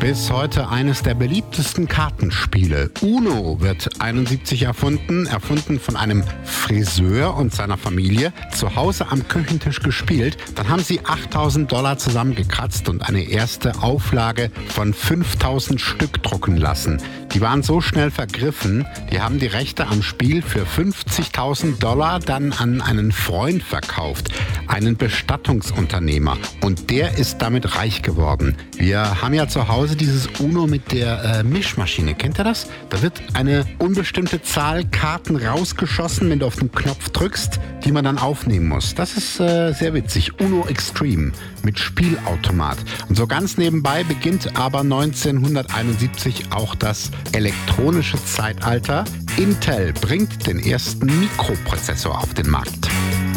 ist heute eines der beliebtesten Kartenspiele. Uno wird 71 erfunden von einem Friseur und seiner Familie, zu Hause am Küchentisch gespielt. Dann haben sie $8.000 zusammengekratzt und eine erste Auflage von 5.000 Stück drucken lassen. Die waren so schnell vergriffen, die haben die Rechte am Spiel für $50.000 dann an einen Freund verkauft, einen Bestattungsunternehmer. Und der ist damit reich geworden. Wir haben ja zu Hause dieses Uno mit der Mischmaschine. Kennt ihr das? Da wird eine unbestimmte Zahl Karten rausgeschossen, wenn du auf den Knopf drückst, die man dann aufnehmen muss. Das ist sehr witzig. Uno Extreme mit Spielautomat. Und so ganz nebenbei beginnt aber 1971 auch das elektronische Zeitalter. Intel bringt den ersten Mikroprozessor auf den Markt.